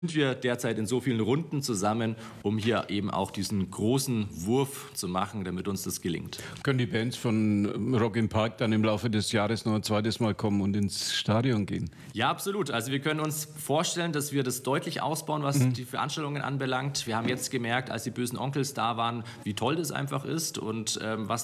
wir derzeit in so vielen Runden zusammen, um hier eben auch diesen großen Wurf zu machen, damit uns das gelingt. Können die Bands von Rock im Park dann im Laufe des Jahres noch ein zweites Mal kommen und ins Stadion gehen? Ja, absolut. Also wir können uns vorstellen, dass wir das deutlich ausbauen, was die Veranstaltungen anbelangt. Wir haben jetzt gemerkt, als die Bösen Onkelz da waren, wie toll das einfach ist und was